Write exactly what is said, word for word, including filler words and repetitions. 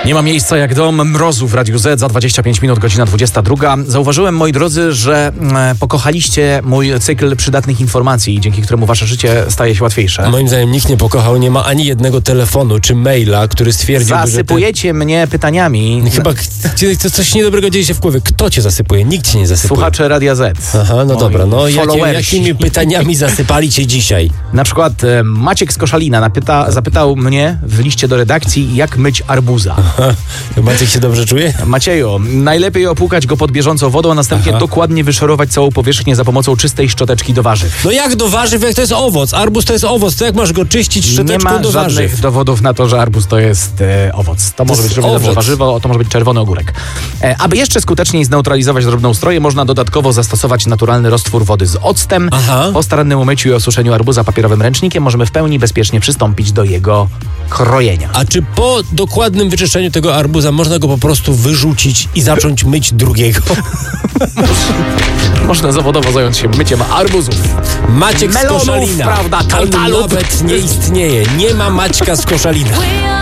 Nie ma miejsca jak dom mrozu w Radiu Z. Za dwadzieścia pięć minut, godzina dwudziesta druga. Zauważyłem, moi drodzy, że e, pokochaliście mój cykl przydatnych informacji, dzięki któremu wasze życie staje się łatwiejsze. Moim zdaniem nikt nie pokochał, nie ma ani jednego telefonu czy maila, który stwierdził, Zasypujecie że ty... mnie pytaniami. Chyba to coś niedobrego dzieje się w głowie. Kto cię zasypuje? Nikt cię nie zasypuje. Słuchacze Radia Z. Aha, no Moi dobra. No jakie, followersi. jakimi pytaniami zasypali cię dzisiaj? Na przykład e, Maciek z Koszalina napyta, zapytał mnie w liście do redakcji, jak myć arbuza. Aha. Maciek się dobrze czuje? Macieju, najlepiej opłukać go pod bieżącą wodą, a następnie Aha. dokładnie wyszorować całą powierzchnię za pomocą czystej szczoteczki do warzyw. No jak do warzyw, jak to jest owoc? Arbuz to jest owoc, to jak masz go czyścić Nie szczoteczką ma do żadnych warzyw? dowodów na to, że arbuz to jest e, owoc. To, może jest być równie dobrze owoc. warzywo, to może być czerwony ogórek. E, aby jeszcze skuteczniej zneutralizować drobną ustroję, można dodatkowo zastosować naturalny roztwór wody z octem. Aha. Po starannym umyciu i osuszeniu arbuza papierowym ręcznikiem możemy w pełni bezpiecznie przystąpić do jego krojenia. A czy po dokładnym wyczyszczeniu tego arbuza można go po prostu wyrzucić i zacząć myć drugiego? Można zawodowo zająć się myciem arbuzów. Maciek Melonów, z Koszalina. prawda, On kantalów. nawet nie istnieje. Nie ma Maćka z Koszalina.